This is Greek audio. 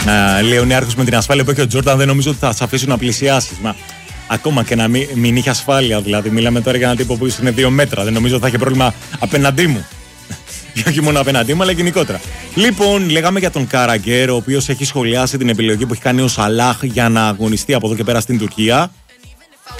Λέει ο Νέαρχος με την ασφάλεια που έχει ο Τζόρνταν, δεν νομίζω ότι θα σε αφήσουν να πλησιάσεις. Μα ακόμα και να μην είχε ασφάλεια, δηλαδή. Μιλάμε τώρα για έναν τύπο που είναι 2 μέτρα. Δεν νομίζω ότι θα είχε πρόβλημα απέναντί μου. Όχι μόνο απέναντί μου, αλλά γενικότερα. Λοιπόν, λέγαμε για τον Καραγκέρ, ο οποίος έχει σχολιάσει την επιλογή που έχει κάνει ο Σαλάχ για να αγωνιστεί από εδώ και πέρα στην Τουρκία.